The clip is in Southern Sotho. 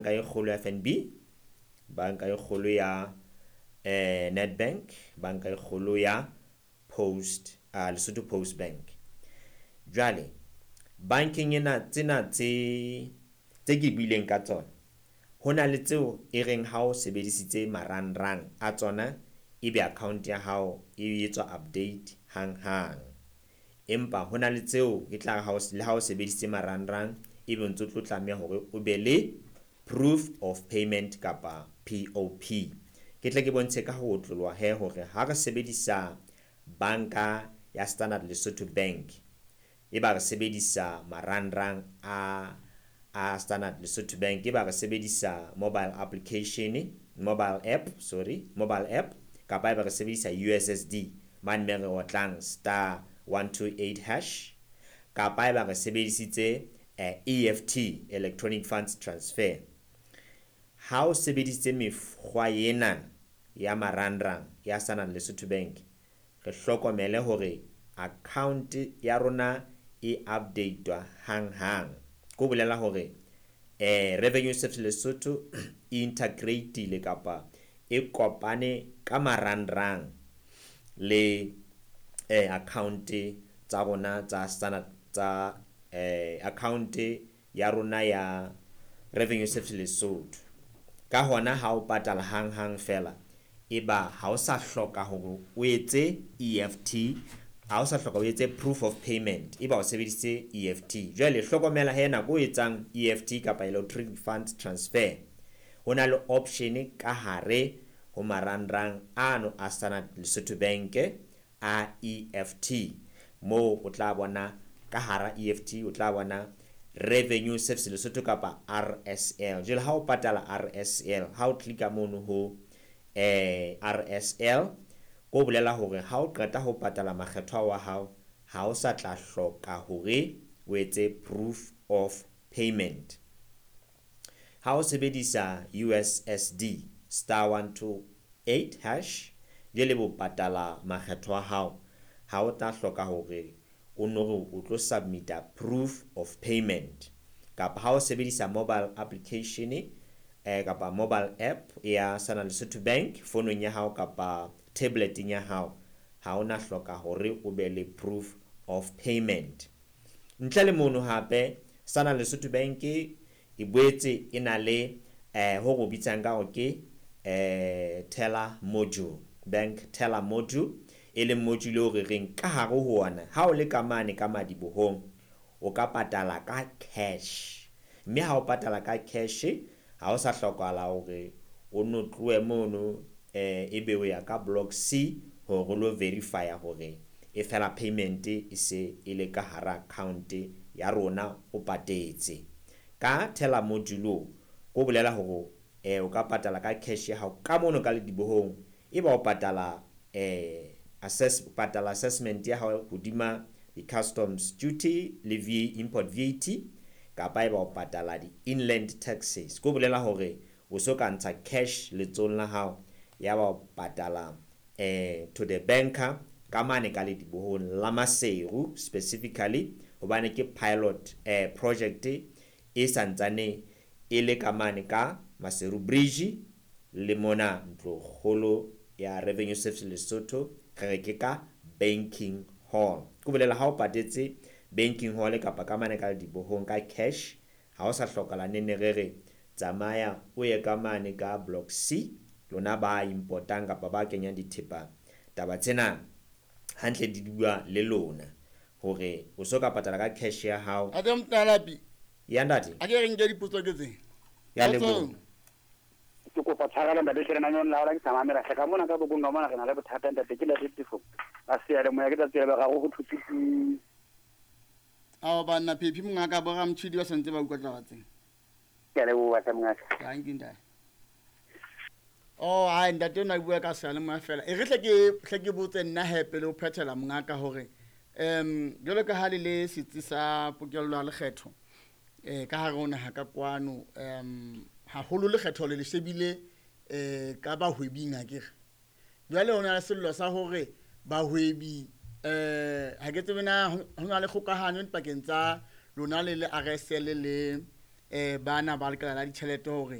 Banka e kgolo ya FNB, banka e kgolo ya Nedbank, banka e kgolo ya Lesotho Post Bank. Jwale banking ena tsena tse ke buileng ka tsona, hona le tseo e reng ha o sebedisitse marangrang a tsona ebe account ya hao e etswa update hang. Empa hona le tseo e tla ha o sebedisitse marangrang ebe ntse o tlo tlameha hore o be le proof of payment kapa POP. Ke tle ke bontshe ka ho tlolwa hore ha re sebedisa banka ya Standard Lesotho Bank eba re sebedisa marangrang a Standard Lesotho Bank, eba re sebedisa mobile app kapa eba re sebedisa USSD mane me re otlang *128#, kapa eba re sebedisitse EFT, electronic funds transfer. Ha o sebedisitse mekgwa ena ya marangrang ya Standard Lesotho Bank, re hlokomele hore account ya rona e updatewa hang. Ko bolela hore Revenue Service Lesotho integrate kapa e kopane ka marangrang le account tsa rona tsa standard tsa account ya rona ya Revenue Service Lesotho. Ka hona ha o patala hang fela, eba ha o sa hloka hore o etse EFT, ha o sa hloka o etse proof of payment, eba o sebedisitse EFT. Jwale hlokomela he nako o etsang EFT kapa electronic funds transfer, hona le option ka hare ho marangrang ano a Standard Lesotho Bank a EFT, mo o tla bona ka hara EFT o tla bona Revenue Service Lesotho kapa RSL. Jwale ha o patala RSL, ha o klika mono ho RSL, ko bolela hore ha o qeta ho patala makgetho wa hao, ha o sa tla hloka hore o etse proof of payment. Ha o sebedisa USSD *128#, jwale bo patala makgetho wa hao, ha o tla hloka hore o tlo submita proof of payment. Kapa ha o sebedisa mobile application kapa mobile app ya Standard Lesotho Bank fonong ya hao kapa tableting ya hao, ha ona hloka hore o be le proof of payment. Ntle le mono hape Standard Lesotho Bank e boetse e na le ho go bitsang ka ke teller module, bank teller module, e leng module o re reng ka hare ho ona ha o le ka mane ka madibohong o ka patala ka cash, mme ha o patala ka cash ha o sa hlokahala hore o no tloe mono ebe o ya ka block C hore lo verify hore e fela payment e se e le ka hara account ya rona o patetse. Ka teller module go bolela hore o ka patala ka cash ya hao ka mono ka le dibohong, eba o patala assessment ya hao hodima the customs duty le import VAT, kapa eba o patala di inland taxes. Go bolela hore o so ka ntsha cash letsong la hao, ya ba o patala to the banker ka mane ka le dibohong la Maseru specifically, hobane ke pilot project e santsane e le ka mane ka Maseru Bridge le mona ntlo kgolo ya Revenue Service Lesotho re ke ka banking hall. Go bolela ha o patetse banking hall kapa ka mane ka dibohong ka cash, ha o sa hlokahala nene re tsamaya o ye ka mane ka block C, lona ba importang kapa ba kenyang dithepa taba tsena hantle di bua le lona hore o so ka patala ka cash ya hao. A ke mtalapi Ya ndati a ke re nke dipotso ke tseng ya lebo ke kopa tshwarelo ntate ke rena nyo la hora ke tsamamela hleka mona ka bokong mona ke na le bothata ntate ke la tifo a se ya le moya ke tsa tsela ga go thutsitse a ba nna phephi mongaka bo ga mtshidi ba sentse ba ukatla batseng ke le bua tsa mongaka ya nkinda ai ntate na bua ka sale mo fela e re hle ke botse nna hepe le o phethela mongaka hore jole ka hale le setsi sa pokello ya lekgetho ka hare ona ha ka kwano haholo lekgetho le shebile ka bahwebing a kere jwale hona le sello sa hore bahwebi ha ke tsebe na hona le kgokahanyo pakeng tsa lona le RSL bana ba lekala la ditjhelete hore